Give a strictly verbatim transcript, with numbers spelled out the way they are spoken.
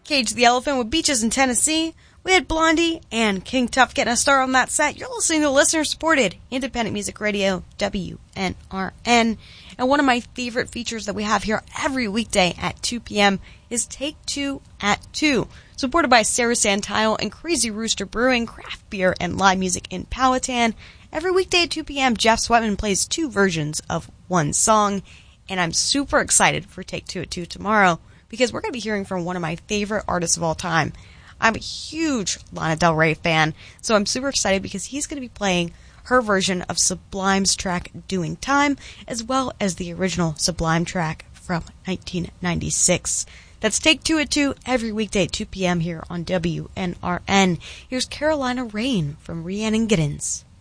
Cage the Elephant with Beaches in Tennessee. We had Blondie and King Tuff getting a star on that set. You're listening to listener-supported independent music radio, W N R N. And one of my favorite features that we have here every weekday at two p.m. is Take Two at two. Supported by Sarah Santile and Crazy Rooster Brewing, craft beer and live music in Powhatan. Every weekday at two p.m., Jeff Sweatman plays two versions of one song. And I'm super excited for Take Two at two tomorrow, because we're going to be hearing from one of my favorite artists of all time. I'm a huge Lana Del Rey fan, so I'm super excited because he's going to be playing her version of Sublime's track Doing Time, as well as the original Sublime track from nineteen ninety-six. That's Take Two at two every weekday at two p.m. here on W N R N. Here's Carolina Rain from Rhiannon Giddens.